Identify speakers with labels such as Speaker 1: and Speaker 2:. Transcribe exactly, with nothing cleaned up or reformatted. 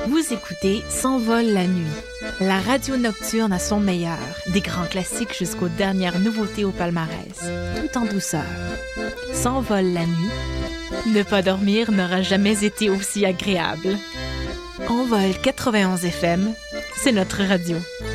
Speaker 1: Vous écoutez S'envole la nuit, la radio nocturne à son meilleur, des grands classiques jusqu'aux dernières nouveautés au palmarès, tout en douceur. S'envole la nuit, ne pas dormir n'aura jamais été aussi agréable. Envol quatre-vingt-onze F M, c'est notre radio.